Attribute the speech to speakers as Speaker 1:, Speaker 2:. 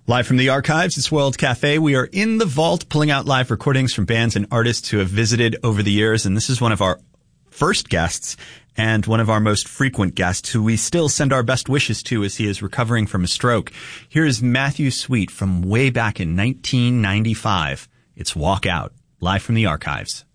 Speaker 1: Live from the archives, it's World Cafe. We are in the vault pulling out live recordings from bands and artists who have visited over the years. And this is one of our first guests and one of our most frequent guests who we still send our best wishes to as he is recovering from a stroke. Here is Matthew Sweet from way back in 1995. It's Walk Out, live from the archives.